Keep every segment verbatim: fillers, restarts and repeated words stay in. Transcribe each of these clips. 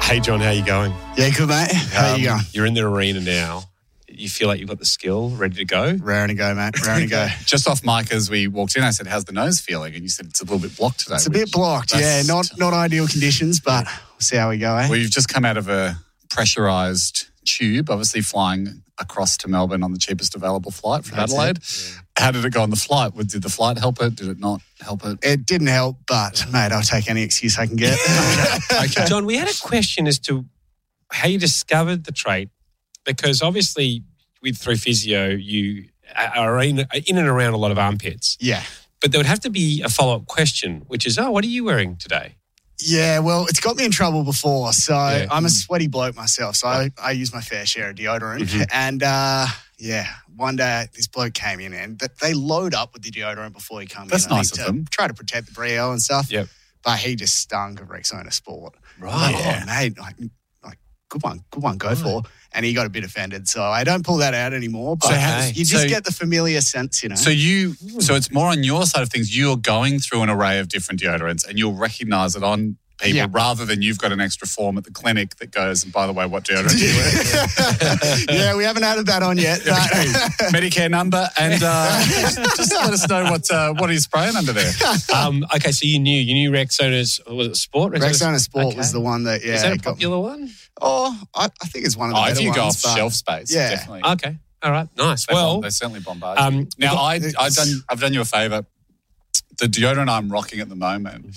Hey, John, how you going? Yeah, good, mate. How Um, you going? You're in the arena now. You feel like you've got the skill, ready to go? Raring to go, mate. Raring to go. Just off mic as we walked in, I said, how's the nose feeling? And you said it's a little bit blocked today. It's a bit blocked, yeah. Not not ideal conditions, but we'll see how we go, eh? Well, you've just come out of a pressurised tube, obviously flying across to Melbourne on the cheapest available flight from That's Adelaide. it. How did it go on the flight? Did the flight help it? Did it not help it? It didn't help, but, mate, I'll take any excuse I can get. Okay. John, we had a question as to how you discovered the trait, because obviously with through physio, you are in, in and around a lot of armpits. Yeah. But there would have to be a follow-up question, which is, oh, what are you wearing today? Yeah, well, it's got me in trouble before. So Yeah. I'm a sweaty bloke myself, so I, I use my fair share of deodorant. Mhm. And, uh, yeah, one day this bloke came in and th- they load up with the deodorant before he comes That's in. I nice think, of to them. Try to protect the brio and stuff. Yep. But he just stunk of Rexona Sport. Right. Oh, mate, like, like good one, good one, go for. And he got a bit offended. So I don't pull that out anymore. But So how- you just so- get the familiar sense, you know. So you, so it's more on your side of things. You're going through an array of different deodorants, and you'll recognise it on people Yeah. rather than you've got an extra form at the clinic that goes, and by the way, what deodorant do you wear? Yeah, we haven't added that on yet. but- Medicare number, and uh, just let us know what uh, what he's spraying under there. Um, okay, so you knew. You knew Rexona's, was it Sport? Rexona Sport Okay. was the one that, yeah. Is that a got me. popular one? Oh, I, I think it's one of the Oh, better if you go off ones. but- shelf space, yeah. definitely. Okay, all right, nice. They Well, bomb- they certainly bombard. um, you. Now, I it's- I done I've done you a favour. The deodorant I'm rocking at the moment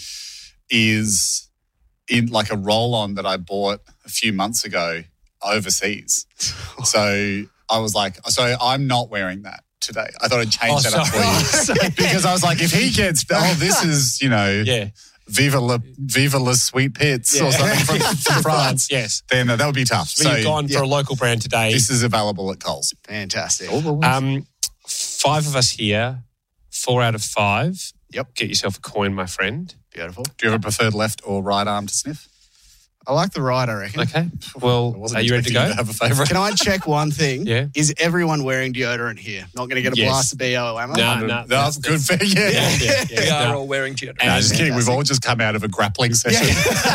is in like a roll-on that I bought a few months ago overseas. So I was like, so I'm not wearing that today. I thought I'd change Oh, that up sorry. for you because I was like, if he gets, oh, this is you know, yeah, Viva la Viva la Sweet Pits or something from, from France, yes. then uh, that would be tough. So, So you've gone for yeah. a local brand today. this is available at Coles. Fantastic. Um, five of us here, four out of five. Yep. Get yourself a coin, my friend. Beautiful. Do you have a preferred left or right arm to sniff? I like the right, I reckon. Okay. Well, I wasn't are you ready to expecting go? to have a favourite. Can I check one thing? Yeah. Is everyone wearing deodorant here? Not going to get a Yes. blast of B O, am I? No, No, no, that's good for you. Yeah, Yeah, yeah, We yeah. are No. all wearing deodorant. No, just kidding. We've Fantastic. all just come out of a grappling session.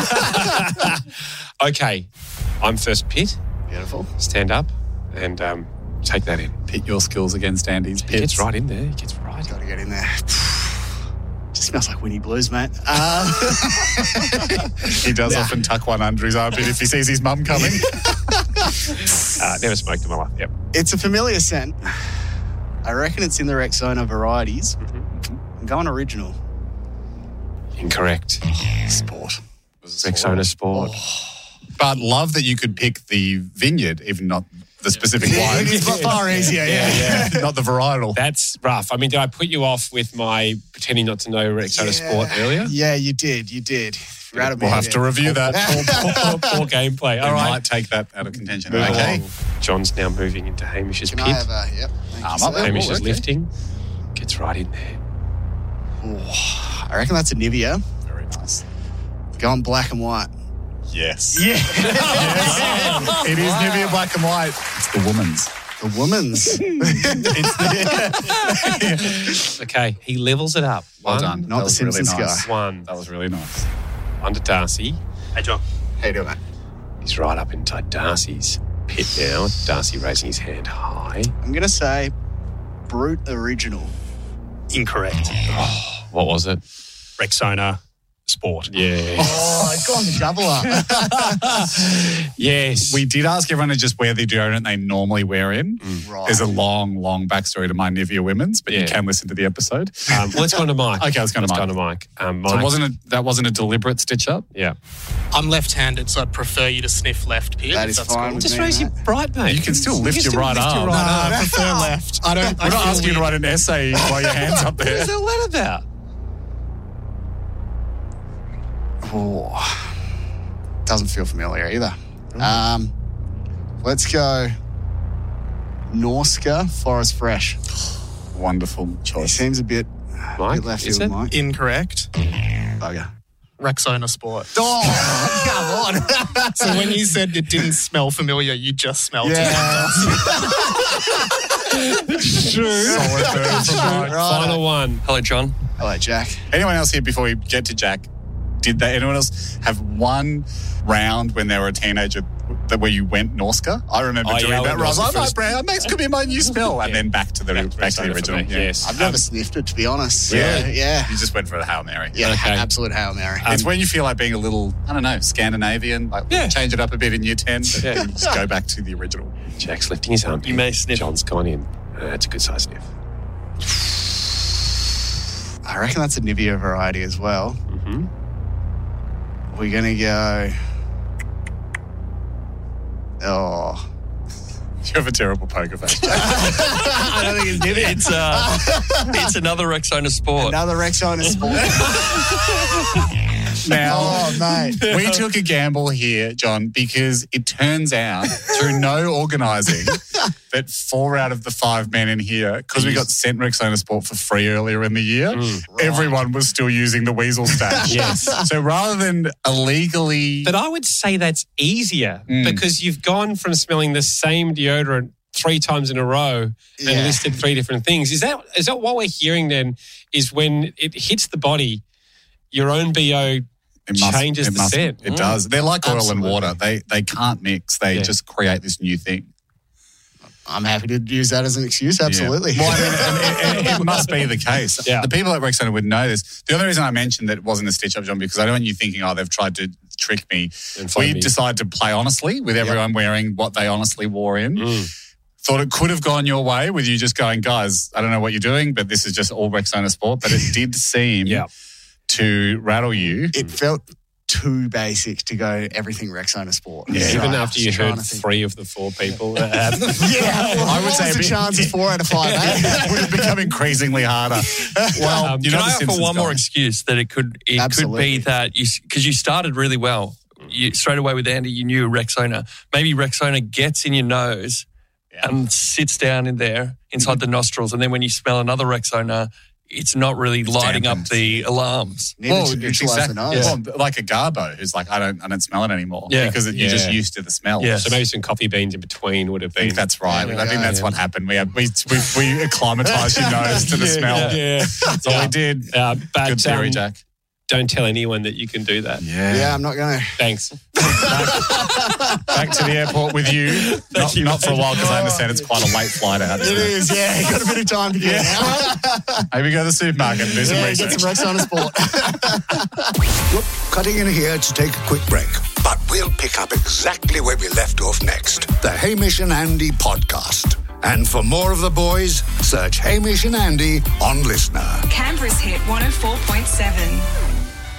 Okay. I'm first pit. Beautiful. Stand up and um, take that in. Pit your skills against Andy's He pits. gets right in there. He gets right in. Got to get in there. Just smells like Winnie Blues, mate. Um, He does Nah. often tuck one under his armpit if he sees his mum coming. Uh, never smoked in my life. Yep. it's a familiar scent. I reckon it's in the Rexona varieties. Mm-hmm. I'm going original. Incorrect. Sport. Rexona Sport. But love that you could pick the vineyard, even not the specific wine. It's far easier, yeah. yeah, not the varietal. That's rough. I mean, did I put you off with my pretending not to know Rexona Yeah. Sport earlier? Yeah, you did. You did. Right We'll have to review that. Poor, poor, poor gameplay. We All right. might take that out of contention. Move Okay. along. John's now moving into Hamish's Can I pit. have a, yep. Thank Arm you, up. sir. Hamish Oh, is okay. lifting. Gets right in there. Oh, I reckon that's a Nivea. Very nice. Going black and white. Yes. Yeah. It is Nivea black and white. It's the woman's. The woman's. Okay, he levels it up. Well One, done. Not That the was really Simpsons nice. guy. One. That was really nice. Under Darcy. Hey, John. How you doing, mate? He's right up inside Darcy's pit now. Darcy raising his hand high. I'm going to say Brute Original. Incorrect. What was it? Rexona Sport. Yeah. Oh, it's gone the double up. Yes. We did ask everyone to just wear the deodorant they normally wear in. Right. There's a long, long backstory to my Nivea Women's, but Yeah. you can listen to the episode. Um, well, let's go on to Mike. Okay, let's go to let's Mike. go to Mike. Um, So Mike. it wasn't a, that wasn't a deliberate stitch up? Yeah. I'm left-handed, so I'd prefer you to sniff left, Pete. That if is that's fine cool. with Just me, raise mate. your right, mate. You can still lift your right lift arm. Your right No, arm. I prefer left. I don't. I We're not feel asking you to weird. write an essay while your hand's up What there. is all that about? Oh, doesn't feel familiar either. Um, let's go Norska Forest Fresh. Wonderful He choice. seems a bit, a Mike, bit left is field, it? Mike. Incorrect. Bugger. Rexona Sport. Oh, come on. So when you said it didn't smell familiar, you just smelled Yeah. it. True. Solid burn from Mike. Final one. Hello, John. Hello, Jack. Anyone else here before we get to Jack? Did they? Anyone else have one round when they were a teenager that where you went Norska. I remember Oh, doing yeah, I that. went Where I was like, Norska oh, first. Brown, Max could be my new smell. And Yeah. then back to the Back to back to the Rexona for original. me, Yeah. yes. I've never sniffed it, to be honest. Really? Yeah, yeah. You just went for a Hail Mary. Yeah, Okay. absolute Hail Mary. It's when you feel like being a little, I don't know, Scandinavian, like Yeah. change it up a bit in year ten, but Yeah. you just go back to the original. Jack's lifting his arm. You may sniff. John's gone in. Uh, that's a good size sniff. I reckon that's a Nivea variety as well. Mm-hmm. We're going to go... Oh... You have a terrible poker face. I don't think it's Nivea. It's uh, it's another Rexona Sport. Another Rexona Sport. Now, Oh, mate. we took a gamble here, John, because it turns out through no organising that four out of the five men in here, because we got sent Rexona Sport for free earlier in the year, everyone was still using the Weasel stash. Yes. So rather than illegally... But I would say that's easier Mm. because you've gone from smelling the same deodorant three times in a row and Yeah. listed three different things. Is that is that what we're hearing then? Is when it hits the body, your own B O It must, changes it the must, scent. It does. They're like oil Absolutely. and water. They they can't mix. They Yeah. just create this new thing. I'm happy to use that as an excuse, absolutely. Yeah. Well, I mean, and it, it, it must be the case. Yeah. The people at Rexona would know this. The only reason I mentioned that it wasn't a stitch-up, John, because I don't want you thinking, oh, they've tried to trick me. And find We me. decided to play honestly with everyone wearing what they honestly wore in. Mm. Thought it could have gone your way with you just going, guys, I don't know what you're doing, but this is just all Rexona Sport. But it did seem Yeah. to rattle you. It felt too basic to go everything Rexona Sport. Yeah. So Even I after was you trying heard to think. three of the four people that had. Yeah, well, I I would would say say a the bit- chances four out of five. Eh? It would have become increasingly harder. Well, Um, you Can know I the offer Simpsons one more guy. excuse that it could it Absolutely. could be that you because you started really well. You straight away with Andy, you knew Rexona. Maybe Rexona gets in your nose and sits down in there inside the nostrils, and then when you smell another Rexona, it's not really lighting up dampened. the alarms. Neither Well, to it's neutralise exact- the nose. well, like a Garbo who's like, I don't, I don't smell it anymore. Yeah. because it, you're just Yeah. used to the smell. Yeah. So maybe some coffee beans in between would have I been. think that's right. Yeah, I think yeah, that's yeah. what happened. We had, we we, we acclimatized your nose to the smell. Yeah. That's all we did. Uh, but Good theory, um, Jack. don't tell anyone that you can do that. Yeah, I'm not going to. Thanks. Back to the airport with you. Not, you, not for a mate. while because I understand it's quite a late flight out. It Isn't it? is, yeah. Got a bit of time to get out. Maybe go to the supermarket and do some Yeah, research. get some Rexona Sport. Look, cutting in here to take a quick break, but we'll pick up exactly where we left off next. The Hamish and Andy podcast. And for more of the boys, search Hamish and Andy on Listener. Canberra's hit one oh four point seven.